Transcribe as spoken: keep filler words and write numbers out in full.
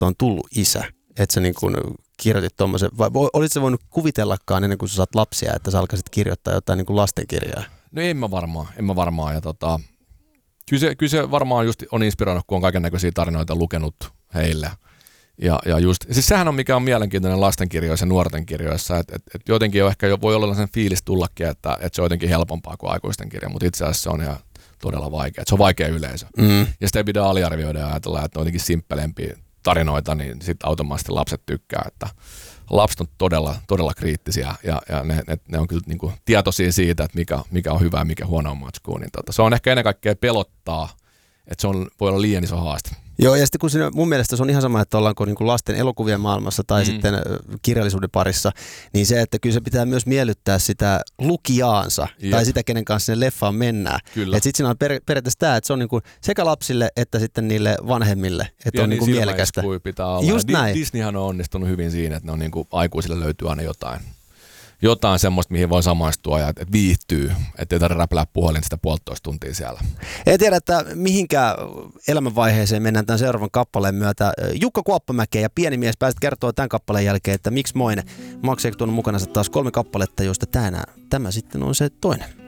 susta on tullut isä? Että sä niin kuin kirjoitit tommosen, vai olitko sä voinut kuvitellakaan ennen kuin sä saat lapsia, että sä alkaisit kirjoittaa jotain niin kuin lastenkirjaa? No en mä varmaan, en mä varmaan. Ja tota, kyllä, se, kyllä se varmaan just on inspiroinut, kun on kaiken näköisiä tarinoita lukenut heille. Ja, ja just, siis sehän on mikä on mielenkiintoinen lastenkirjoissa ja nuorten kirjoissa, että et, et jotenkin ehkä jo voi olla sen fiilis tullakin, että et se on jotenkin helpompaa kuin aikuisten kirja, mutta itse asiassa se on ihan todella vaikea. Et se on vaikea yleisö. Mm. Ja sitä ei pidä aliarvioida ja ajatella, että on jotenkin simppelempiä tarinoita, niin sitten automaattisesti lapset tykkää, että lapset on todella, todella kriittisiä ja, ja ne, ne, ne on kyllä niin kuin tietoisia siitä, että mikä, mikä on hyvä ja mikä huono on matskua. Niin tota, se on ehkä ennen kaikkea pelottaa, että se on, voi olla liian iso haaste. Joo, ja sitten kun siinä, mun mielestä se on ihan sama, että ollaanko niin kuin lasten elokuvien maailmassa tai mm. sitten kirjallisuuden parissa, niin se, että kyllä se pitää myös miellyttää sitä lukijaansa Jep. tai sitä, kenen kanssa sinne leffaan mennään. Että sitten siinä on per, periaatteessa tämä, että se on niin kuin sekä lapsille että sitten niille vanhemmille, että ja on niin kuin niin mielekästä. Pitää olla. Just ja näin. Disneyhän on onnistunut hyvin siinä, että ne on niin kuin, aikuisille löytyy aina jotain. Jotain semmoista, mihin voi samaistua ja että viihtyy, ettei tarvitse räplää puhelin sitä puolitoista tuntia siellä. En tiedä, että mihinkä elämänvaiheeseen mennään tämän seuraavan kappaleen myötä. Jukka Kuoppamäkeä ja Pieni mies pääset kertoa tämän kappaleen jälkeen, että miksi moinen. Max Ekton on mukana taas kolme kappaletta, joista tänään, tämä sitten on se toinen.